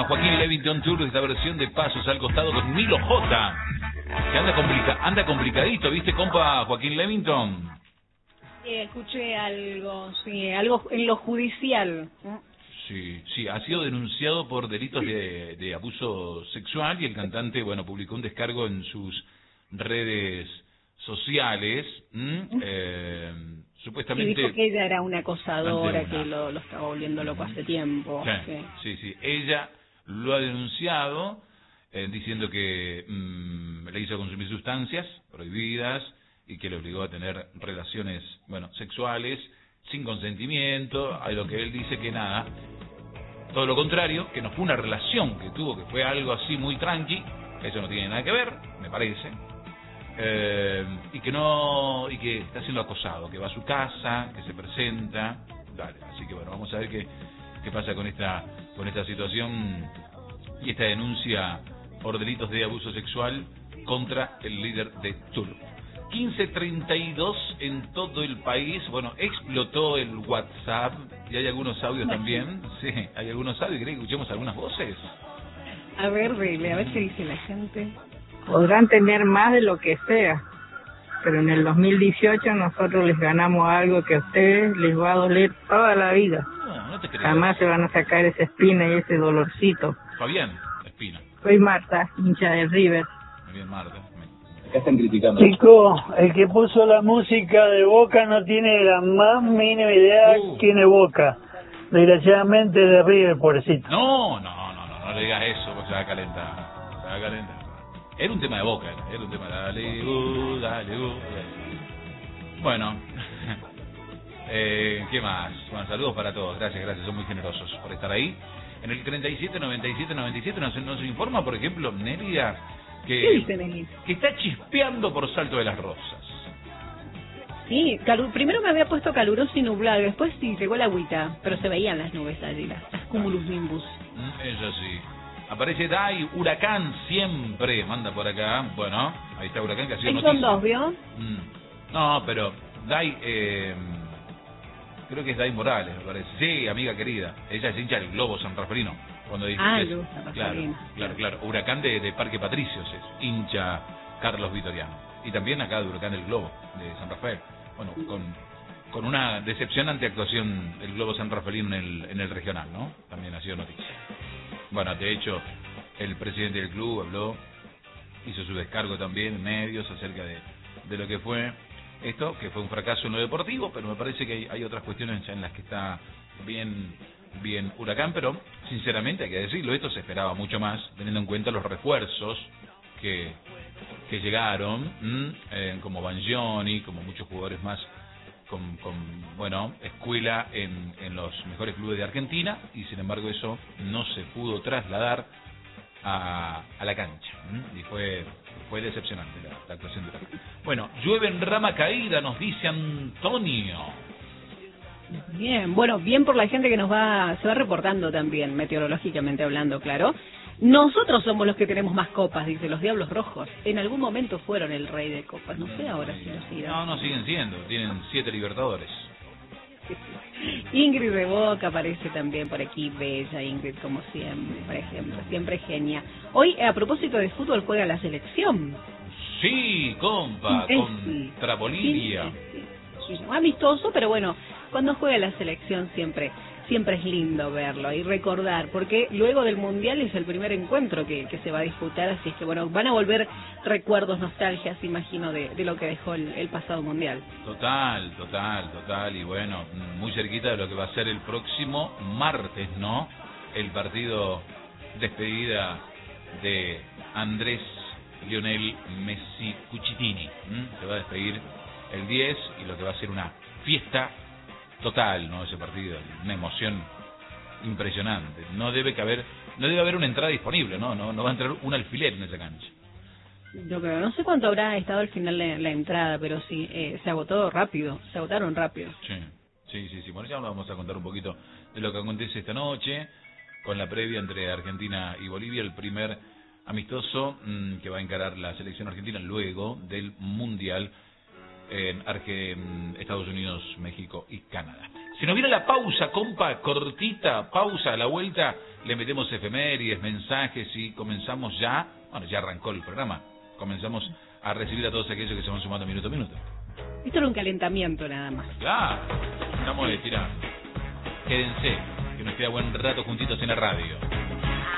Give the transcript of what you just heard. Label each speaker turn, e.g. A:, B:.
A: Joaquín Levington Tour, esta versión de Pasos al Costado con Milo J. Que anda complicadito, ¿viste, compa Joaquín Levington?
B: Escuché algo, sí, algo en lo judicial.
A: Sí, ha sido denunciado por delitos de abuso sexual y el cantante, bueno, publicó un descargo en sus redes sociales, supuestamente...
B: Y dijo que ella era una acosadora, que lo estaba volviendo loco hace tiempo.
A: Sí, ella lo ha denunciado diciendo que le hizo consumir sustancias prohibidas y que le obligó a tener relaciones, bueno, sexuales sin consentimiento, a lo que él dice que nada, todo lo contrario, que no fue una relación que tuvo, que fue algo así muy tranqui, eso no tiene nada que ver, me parece, y que está siendo acosado, que va a su casa, que se presenta, dale, así que bueno, vamos a ver qué pasa con esta situación y esta denuncia por delitos de abuso sexual contra el líder de Tour. 15:32 en todo el país. Bueno, explotó el WhatsApp y hay algunos audios también. Sí, hay algunos audios. ¿Querés que escuchemos algunas voces?
B: A ver, a ver qué dice la gente.
C: Podrán tener más de lo que sea, pero en el 2018 nosotros les ganamos algo que a ustedes les va a doler toda la vida.
A: No te creo.
C: Jamás se van a sacar esa espina y ese dolorcito.
A: Fabián, Espina.
C: Soy Marta, hincha de River.
A: Muy bien, Marta.
D: Acá están criticando.
E: Chico, el que puso la música de Boca no tiene la más mínima idea quién es Boca. Desgraciadamente de River, pobrecito.
A: No le digas eso, porque se va a calentar. Era un tema de Boca, era un tema de dale. Bueno, ¿qué más? Bueno, saludos para todos, gracias, son muy generosos por estar ahí. En el 3797 nos informa, por ejemplo, Nérida, que está chispeando por Salto de las Rosas.
B: Sí, primero me había puesto caluroso y nublado, después sí llegó la agüita, pero se veían las nubes allí, las cumulus-nimbus.
A: Eso sí. Aparece Dai, Huracán siempre, manda por acá. Bueno, ahí está Huracán que ha sido noticia.
B: Son dos, ¿vio?
A: No, pero Dai, creo que es Dai Morales, me parece. Sí, amiga querida. Ella es hincha del Globo sanraferino. Cuando dice claro. Huracán de Parque Patricios es hincha Carlos Vitoriano. Y también acá de Huracán del Globo, de San Rafael. Bueno, con una decepcionante actuación del Globo sanrafaelino en el regional, ¿no? También ha sido noticia. Bueno, de hecho, el presidente del club habló, hizo su descargo también en medios acerca de lo que fue esto, que fue un fracaso en lo deportivo, pero me parece que hay otras cuestiones en las que está bien Huracán, pero sinceramente hay que decirlo, esto se esperaba mucho más, teniendo en cuenta los refuerzos que llegaron, como Bangioni, como muchos jugadores más con escuela en los mejores clubes de Argentina, y sin embargo eso no se pudo trasladar a la cancha, y fue decepcionante la actuación de Huracán. Bueno, llueve en rama caída, nos dice Antonio.
B: Bien, bueno, bien por la gente que se va reportando también, meteorológicamente hablando, claro. Nosotros somos los que tenemos más copas, dice, los Diablos Rojos. En algún momento fueron el rey de copas, no sé ahora si lo siguen.
A: No, siguen siendo, tienen 7 Libertadores.
B: Ingrid de Boca aparece también por aquí, bella Ingrid, como siempre, por ejemplo, siempre genia. Hoy, a propósito de fútbol, juega la selección.
A: Sí, compa, contra Bolivia.
B: Sí, amistoso, pero bueno, cuando juega la selección siempre es lindo verlo y recordar, porque luego del Mundial es el primer encuentro que se va a disputar, así es que bueno, van a volver recuerdos, nostalgias, imagino, de lo que dejó el pasado Mundial.
A: Total, y bueno, muy cerquita de lo que va a ser el próximo martes, ¿no? El partido despedida de Andrés Lionel Messi Cucitini. Se va a despedir el 10 y lo que va a ser una fiesta total, ¿no? Ese partido, una emoción impresionante. No debe haber una entrada disponible, no va a entrar un alfiler en esa cancha.
B: Yo creo, no sé cuánto habrá estado al final la entrada, pero sí, se agotaron rápido.
A: Sí. Bueno, ya nos vamos a contar un poquito de lo que acontece esta noche, con la previa entre Argentina y Bolivia, el primer amistoso que va a encarar la selección argentina luego del Mundial en Estados Unidos, México y Canadá. Si nos viene la pausa, compa, cortita, pausa, a la vuelta le metemos efemérides, mensajes y comenzamos ya, bueno, ya arrancó el programa, comenzamos a recibir a todos aquellos que se van sumando minuto a minuto.
B: Esto era un calentamiento nada más.
A: Claro, estamos de tirar. Quédense, que nos queda buen rato juntitos en la radio.